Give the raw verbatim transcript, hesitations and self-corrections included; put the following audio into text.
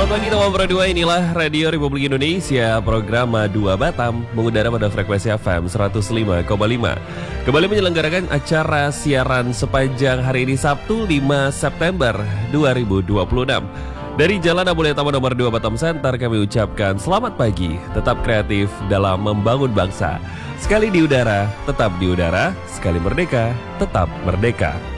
Selamat pagi teman Pro dua, inilah Radio Republik Indonesia, program dua Batam, mengudara pada frekuensi F M seratus lima koma lima. Kembali menyelenggarakan acara siaran sepanjang hari ini Sabtu lima September dua ribu dua puluh enam. Dari Jalan Abulai Taman nomor dua Batam Center kami ucapkan selamat pagi, tetap kreatif dalam membangun bangsa. Sekali di udara, tetap di udara, sekali merdeka, tetap merdeka.